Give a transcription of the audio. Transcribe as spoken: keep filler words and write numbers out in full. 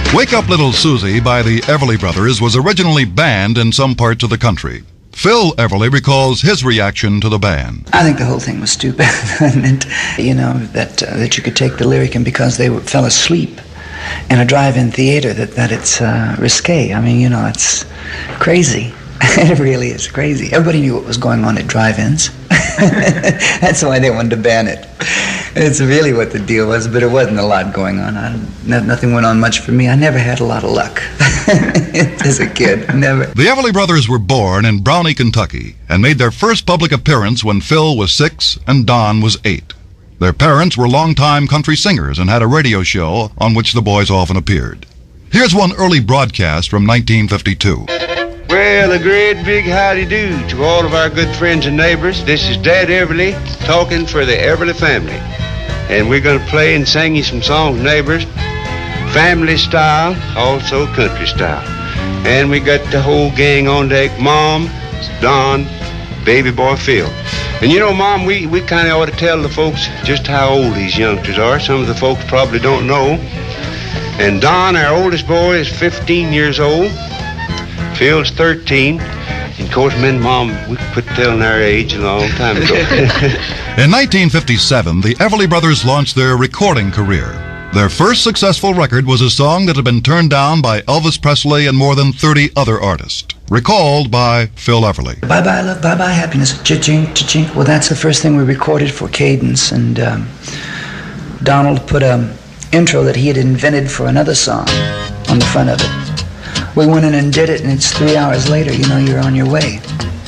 Wake Up Little Susie by the Everly Brothers was originally banned in some parts of the country. Phil Everly recalls his reaction to the ban. I think the whole thing was stupid. And, you know, that uh, that you could take the lyric and because they were, fell asleep in a drive-in theater, that, that it's uh, risque. I mean, you know, it's crazy. It really is crazy. Everybody knew what was going on at drive-ins. That's why they wanted to ban it. It's really what the deal was, but it wasn't a lot going on. I, nothing went on much for me. I never had a lot of luck as a kid. Never. The Everly Brothers were born in Brownie, Kentucky, and made their first public appearance when Phil was six and Don was eight. Their parents were longtime country singers and had a radio show on which the boys often appeared. Here's one early broadcast from nineteen fifty-two. Well, a great big howdy-do to all of our good friends and neighbors. This is Dad Everly talking for the Everly family. And we're going to play and sing you some songs, neighbors, family style, also country style. And we got the whole gang on deck, Mom, Don, baby boy Phil. And you know, Mom, we, we kind of ought to tell the folks just how old these youngsters are. Some of the folks probably don't know. And Don, our oldest boy, is fifteen years old. Phil's thirteen. And of course, men, Mom, we quit telling our age a long time ago. In nineteen fifty-seven, the Everly Brothers launched their recording career. Their first successful record was a song that had been turned down by Elvis Presley and more than thirty other artists, recalled by Phil Everly. Bye-bye love, bye-bye happiness, cha-ching, cha-ching. Well, that's the first thing we recorded for Cadence, and um, Donald put an intro that he had invented for another song on the front of it. We went in and did it, and it's three hours later, you know, you're on your way.